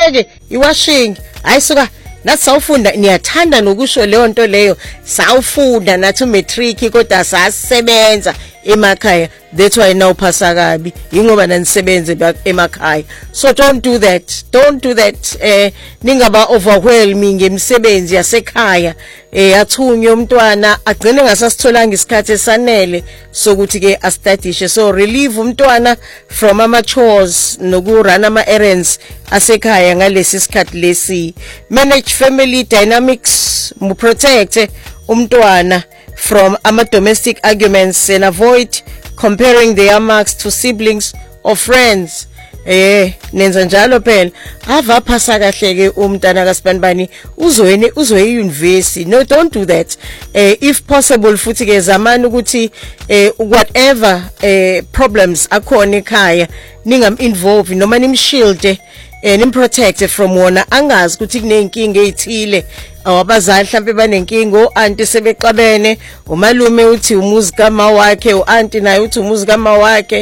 nje iwashing ayisuka nathi sawufunda niyathanda nokusho leyo nto leyo sawufunda nathi matric kodwa sasebenza emakhaya that's why now phasa kabi ingoba nanisebenze emakhaya so don't do that ningaba overwhelming ngemisebenzi yasekhaya athunywe umntwana agcine ngasasitholanga isikhathi esanele sokuthi ke astudishe so relieve umntwana from ama chores nokurun ama errands asekhaya ngalesi sikhathi lesi manage family dynamics mu protect umntwana from ama domestic arguments and avoid comparing their marks to siblings or friends nenza njalo phela ava phasa kahle ke umntana kaSibanibani uzoyene university no don't do that if possible futhi ke zamani ukuthi whatever problems akhona ekhaya ningam involve noma nimshielde nimprotect from wona angazi ukuthi kunenkinga ezithile awabazali mhlambe banenkinga oanti sebeqabene umalume uthi umuzi kama wakhe uanti naye uthi umuzi kama wakhe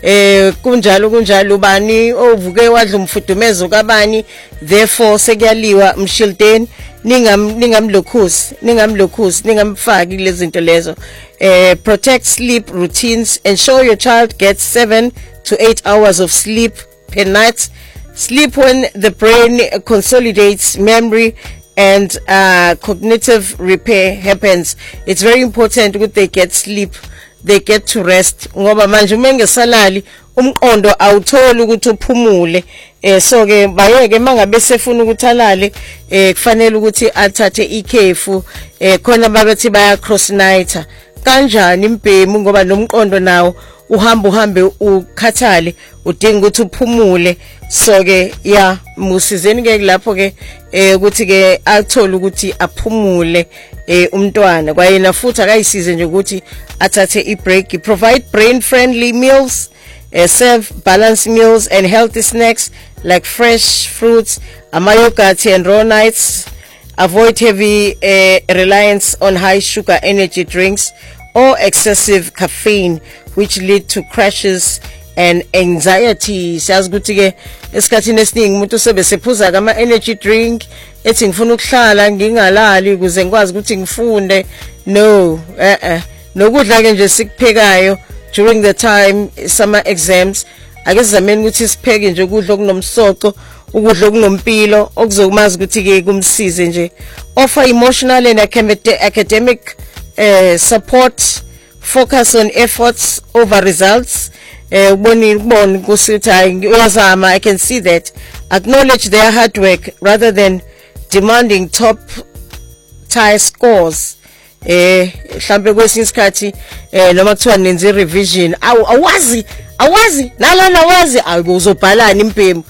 kunjalo bani ovuke wadla umfudumezo kabani therefore sekuyaliwa mshildeni ningamlokhusi ningamfaki lezi zinto lezo protect sleep routines ensure your child gets 7 to 8 hours of sleep per night. Sleep when the brain consolidates memory and cognitive repair happens. It's very important that they get sleep, they get to rest. Ngoba manje umengesalali umqondo awutholi ukuthi uphumule so ke bayeke mangabe sefuna ukuthi alale kufanele ukuthi athathe ikhefu khona babethi baya cross nighter kanjani impemu ngoba nomqondo nawo uhambe ukhathale udinga ukuthi uphumule so ke ya musizeni ke lapho ke ukuthi ke athola ukuthi aphumule umntwana kwayena futhi akayisize nje ukuthi athathe i-break. Provide brain friendly meals, serve balanced meals and healthy snacks like fresh fruits, yogurt and raw nuts. Avoid heavy reliance on high sugar energy drinks or excessive caffeine which lead to crashes and anxiety. Siyazi ukuthi ke esikhathini esiningi umuntu sebesephuza ama energy drink ethi ngifuna ukuhlala ngingalali ukuze ngikwazi ukuthi ngifunde no nokudla ke nje sikuphekayo during the time summer exams ake sizameni ukuthi sipheke nje ukudla okunomsoco ukudla okunompilo okuzokumazi ukuthi ke kumsize nje. Offer emotional and academic support. Focus on efforts over results. I can see that. Acknowledge their hard work rather than demanding top tier scores. Mhlambe kwesinye isikhathi noma kuthiwa nenze revision awazi nalana wazi uzobhalana impemu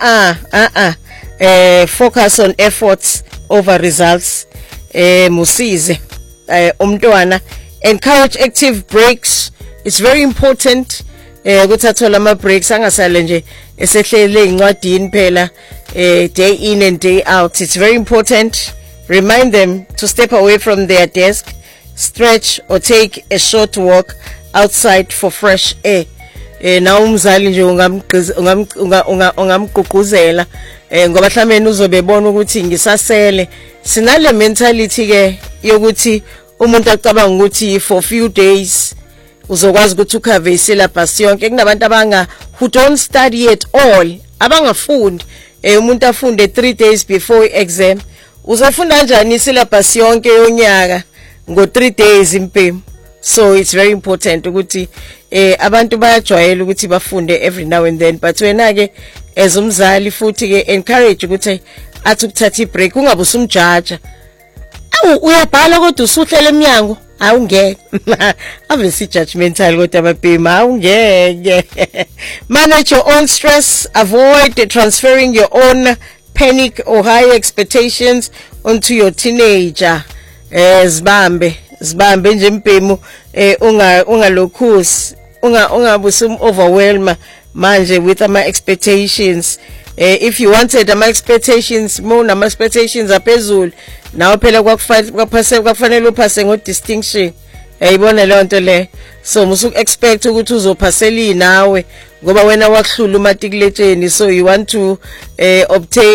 focus on efforts over results musize umntwana. Encourage active breaks. It's very important ukuthi athola ama breaks angasale nje esehlele incwadini phela day in and day out. It's very important. Remind them to step away from their desk, stretch or take a short walk outside for fresh air. Na umzali nje ungamgqugquzela ngoba mhlambe uzobebona ukuthi ngisasele sinale mentality ke yokuthi umuntu acabanga ukuthi for few days uzokwazi ukuthi ukhave isyllabus yonke. Kunabantu who don't study at all abangafundi umuntu afunde 3 days before exam uzafunda kanjani isyllabus yonke yonyaka ngo 3 days impemu. So it's very important ukuthi abantu bayajwayela ukuthi bafunde every now and then but wena ke as umzali futhi ke encourage ukuthi athi ukuthatha ibreak ungabe usumjaja uyabhala kodwa usuhlela eminyango awungeke ave si judgmental kodwa ababhema awungeke. Manage your own stress. Avoid transferring your own panic or high expectations onto your teenager. Zibambe nje impemu ungalokhusi ungabusum overwhelm manje with ama expectations. If you wanted ama expectations more nama expectations aphezulu nawo phela kwakufanele uphase ngo distinction yayibona leyo nto le so musu expect ukuthi uzophasela nawe ngoba wena wakuhlula umatikuletsheni so you want to obtain